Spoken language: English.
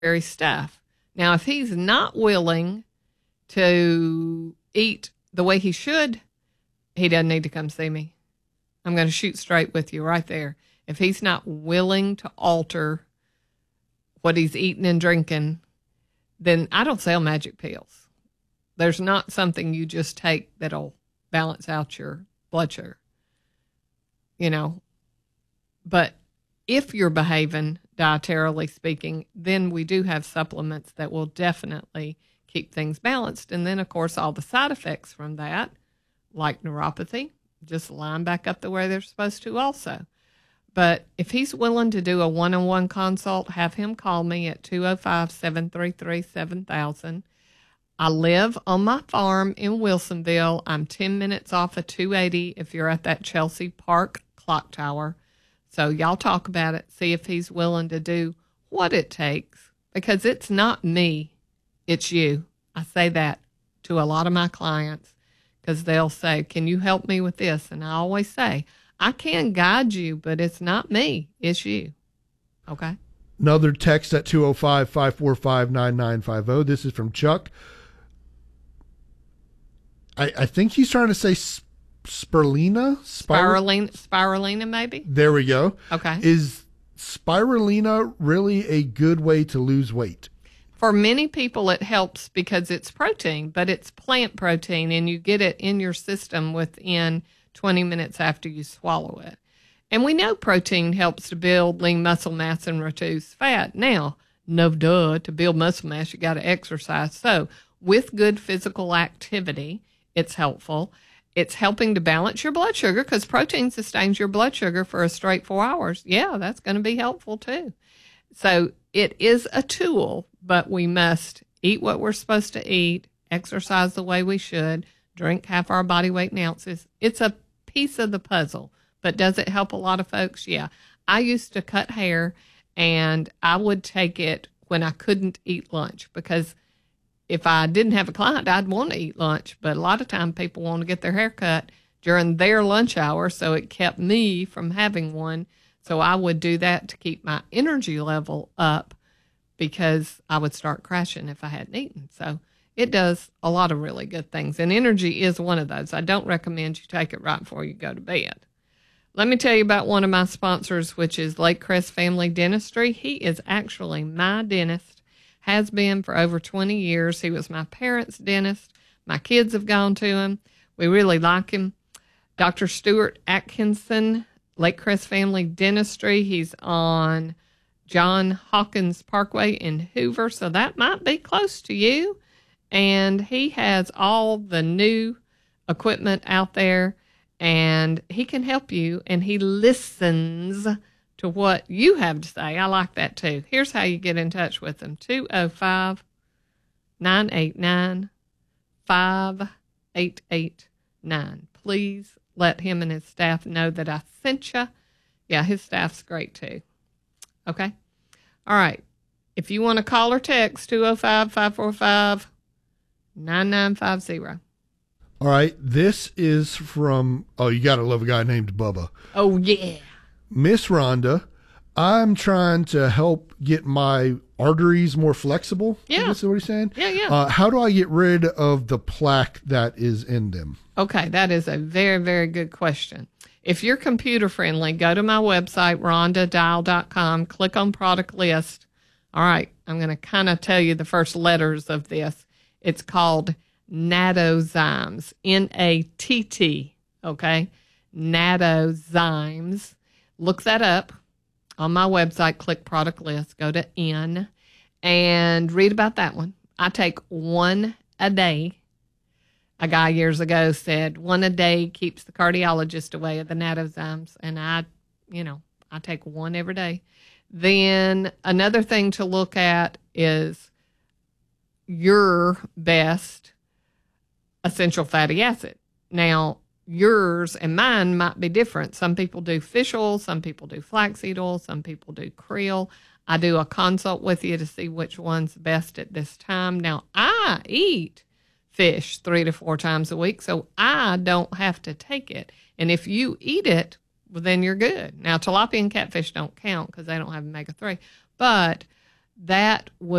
stuff. Now, if he's not willing to eat the way he should, he doesn't need to come see me. I'm going to shoot straight with you right there. If he's not willing to alter what he's eating and drinking, then I don't sell magic pills. There's not something you just take that'll balance out your blood sugar, But if you're behaving dietarily speaking, then we do have supplements that will definitely keep things balanced. And then, of course, all the side effects from that, like neuropathy, just line back up the way they're supposed to also. But if he's willing to do a one-on-one consult, have him call me at 205-733-7000. I live on my farm in Wilsonville. I'm 10 minutes off of 280 if you're at that Chelsea Park clock tower. So y'all talk about it, see if he's willing to do what it takes, because it's not me, it's you. I say that to a lot of my clients because they'll say, can you help me with this? And I always say, I can guide you, but it's not me, it's you. Okay? Another text at 205-545-9950. This is from Chuck. I think he's trying to say spirulina? Spirulina, maybe? There we go. Okay. Is spirulina really a good way to lose weight? For many people, it helps because it's protein, but it's plant protein, and you get it in your system within 20 minutes after you swallow it. And we know protein helps to build lean muscle mass and reduce fat. Now, to build muscle mass, you got to exercise. So with good physical activity, it's helpful. It's helping to balance your blood sugar because protein sustains your blood sugar for a straight 4 hours. Yeah, that's going to be helpful too. So it is a tool, but we must eat what we're supposed to eat, exercise the way we should, drink half our body weight in ounces. It's a piece of the puzzle, but does it help a lot of folks? Yeah. I used to cut hair, and I would take it when I couldn't eat lunch because if I didn't have a client, I'd want to eat lunch. But a lot of time people want to get their hair cut during their lunch hour, so it kept me from having one. So I would do that to keep my energy level up because I would start crashing if I hadn't eaten. So it does a lot of really good things, and energy is one of those. I don't recommend you take it right before you go to bed. Let me tell you about one of my sponsors, which is Lake Crest Family Dentistry. He is actually my dentist. Has been for over 20 years. He was my parents' dentist. My kids have gone to him. We really like him. Dr. Stuart Atkinson, Lake Crest Family Dentistry. He's on John Hawkins Parkway in Hoover, so that might be close to you. And he has all the new equipment out there, and he can help you, and he listens to what you have to say. I like that too. Here's how you get in touch with them. 205-989-5889. Please let him and his staff know that I sent you. Yeah, his staff's great too. Okay? All right. If you want to call or text, 205-545-9950. All right. This is from, you got to love a guy named Bubba. Oh, yeah. Miss Rhonda, I'm trying to help get my arteries more flexible. Yeah. Is what he's saying? Yeah. How do I get rid of the plaque that is in them? Okay, that is a very, very good question. If you're computer friendly, go to my website, rhondadial.com, click on product list. All right, I'm going to kind of tell you the first letters of this. It's called Natozymes, N-A-T-T, okay? Natozymes. Look that up on my website, click product list, go to N, and read about that one. I take one a day. A guy years ago said, one a day keeps the cardiologist away of the Natozymes, and I take one every day. Then another thing to look at is your best essential fatty acid. Now, yours and mine might be different. Some people do fish oil, some people do flaxseed oil, some people do krill. I do a consult with you to see which one's best at this time. Now, I eat fish 3 to 4 times a week, so I don't have to take it. And if you eat it, well, then you're good. Now, tilapia and catfish don't count because they don't have omega-3. But that